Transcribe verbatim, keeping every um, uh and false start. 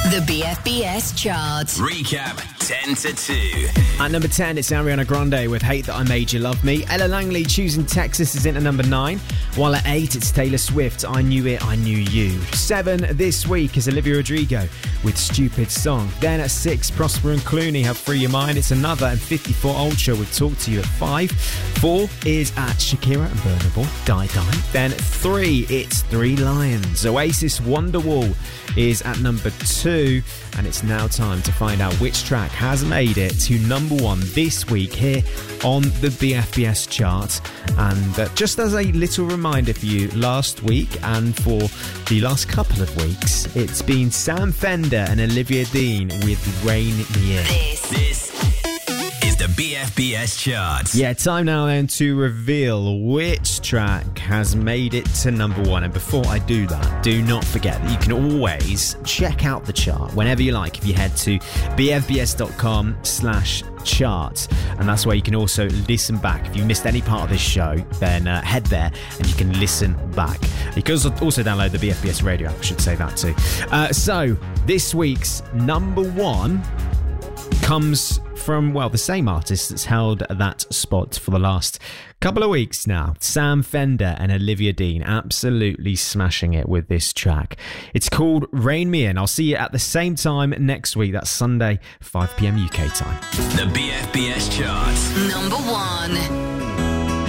The B F B S chart. Recap ten to two. At number ten, it's Ariana Grande with Hate That I Made You Love Me. Ella Langley, Choosing Texas, is into number nine. While at eight, it's Taylor Swift, I Knew It, I Knew You. Seven this week is Olivia Rodrigo with Stupid Song. Then at six, Prosper and Clooney have Free Your Mind. It's another, and fifty-four Ultra with Talk To You at five. Four is at Shakira and Burna Boy, Die Die. Then three, it's Three Lions. Oasis Wonderwall is at number two, and it's now time to find out which track has made it to number one this week here on the B F B S chart. And uh, just as a little reminder for you, last week and for the last couple of weeks, it's been Sam Fender and Olivia Dean with Rain Me In. This, This is the B F B S chart. Yeah, time now then to reveal which track has made it to number one. And before I do that, do not forget that you can always check out the chart whenever you like if you head to bfbs.com slash chart. And that's where you can also listen back. If you missed any part of this show, then uh, head there and you can listen back. You can also, also download the B F B S radio app, I should say that too. Uh, so, this week's number one comes from, well, the same artist that's held that spot for the last couple of weeks now. Sam Fender and Olivia Dean absolutely smashing it with this track. It's called Rain Me In. I'll see you at the same time next week. That's Sunday, five p.m. U K time. The B F B S chart. number one.